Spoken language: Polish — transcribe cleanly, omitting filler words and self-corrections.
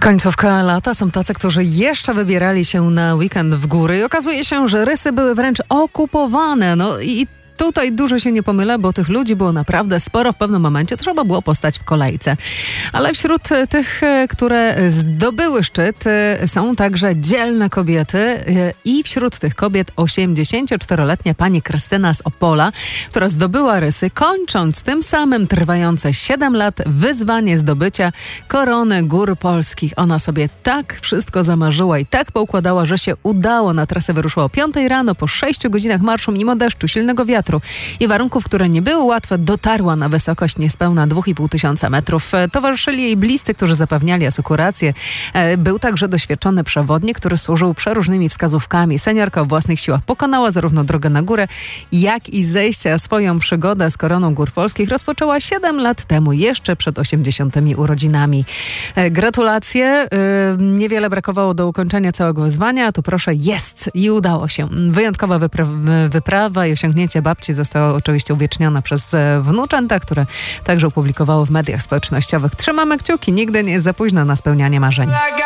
Końcówka lata. Są tacy, którzy jeszcze wybierali się na weekend w góry i okazuje się, że Rysy były wręcz okupowane. No i tutaj dużo się nie pomylę, bo tych ludzi było naprawdę sporo. W pewnym momencie trzeba było postać w kolejce. Ale wśród tych, które zdobyły szczyt, są także dzielne kobiety i wśród tych kobiet 84-letnia pani Krystyna z Opola, która zdobyła Rysy, kończąc tym samym trwające 7 lat wyzwanie zdobycia korony gór polskich. Ona sobie tak wszystko zamarzyła i tak poukładała, że się udało. Na trasę wyruszyła o 5 rano, po 6 godzinach marszu, mimo deszczu, silnego wiatru i warunków, które nie były łatwe, dotarła na wysokość niespełna 2500 metrów. Towarzyszyli jej bliscy, którzy zapewniali asekurację. Był także doświadczony przewodnik, który służył przeróżnymi wskazówkami. Seniorka o własnych siłach pokonała zarówno drogę na górę, jak i zejście. Swoją przygodę z koroną gór polskich rozpoczęła 7 lat temu, jeszcze przed 80. urodzinami. Gratulacje. Niewiele brakowało do ukończenia całego wyzwania, a tu proszę, jest i udało się. Wyjątkowa wyprawa i osiągnięcie babci została oczywiście uwieczniona przez wnuczęta, które także opublikowało w mediach społecznościowych. Trzymamy kciuki, nigdy nie jest za późno na spełnianie marzeń.